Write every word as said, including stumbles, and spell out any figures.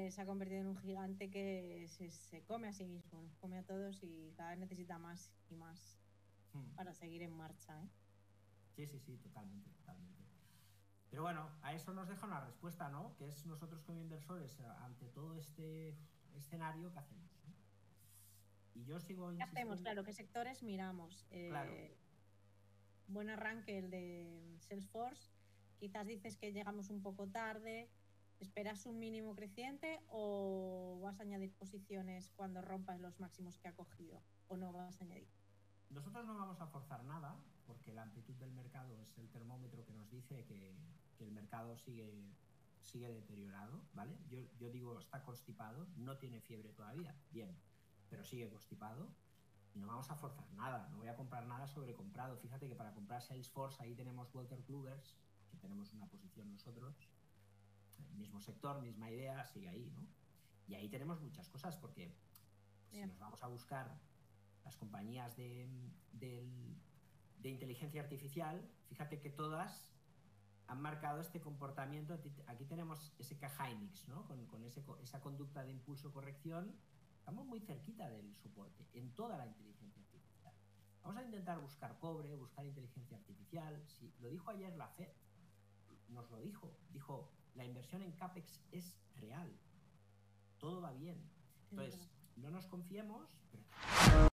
que se ha convertido en un gigante que se, se come a sí mismo, nos come a todos y cada vez necesita más y más Hmm. para seguir en marcha, ¿eh? Sí, sí, sí, totalmente, totalmente. Pero bueno, a eso nos deja una respuesta, ¿no? Que es nosotros como inversores, ante todo este escenario, ¿qué hacemos? ¿no? Y yo sigo ¿Qué hacemos? insistiendo. Claro, ¿qué sectores miramos? Claro. Eh, buen arranque el de Salesforce. Quizás dices que llegamos un poco tarde. ¿Esperas un mínimo creciente o vas a añadir posiciones cuando rompas los máximos que ha cogido? ¿O no vas a añadir? Nosotros no vamos a forzar nada porque la amplitud del mercado es el termómetro que nos dice que, que el mercado sigue, sigue deteriorado, ¿vale? Yo, yo digo, está constipado, no tiene fiebre todavía, bien, pero sigue constipado y no vamos a forzar nada, no voy a comprar nada sobrecomprado. Fíjate que para comprar Salesforce ahí tenemos Walter Klugers, que tenemos una posición nosotros, mismo sector, misma idea, sigue ahí, ¿no? Y ahí tenemos muchas cosas porque si nos vamos a buscar las compañías de, de, de inteligencia artificial, fíjate que todas han marcado este comportamiento. Aquí tenemos ese K Hynix, ¿no? Con, con ese, esa conducta de impulso-corrección. Estamos muy cerquita del soporte en toda la inteligencia artificial. Vamos a intentar buscar cobre, buscar inteligencia artificial. Si lo dijo ayer la Fed, nos lo dijo. Dijo, la inversión en CAPEX es real. Todo va bien. Entonces, no nos confiemos, pero